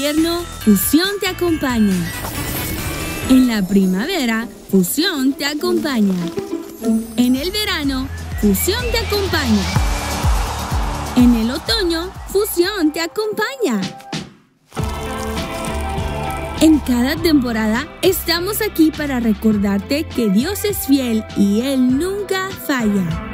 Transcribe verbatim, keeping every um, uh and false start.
invierno, Fusión te acompaña. En la primavera, Fusión te acompaña. En el verano, Fusión te acompaña. En el otoño, Fusión te acompaña. En cada temporada estamos aquí para recordarte que Dios es fiel y Él nunca falla.